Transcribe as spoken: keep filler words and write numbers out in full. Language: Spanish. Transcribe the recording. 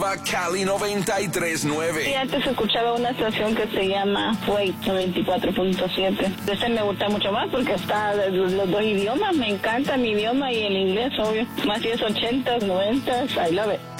Cali noventa y tres punto nueve. Sí, antes escuchaba una estación que se llama Fuey noventa y cuatro punto siete. Ese me gusta mucho más porque está los, los dos idiomas. Me encanta mi idioma y el inglés, obvio. Más si es ochenta, noventa, I love it.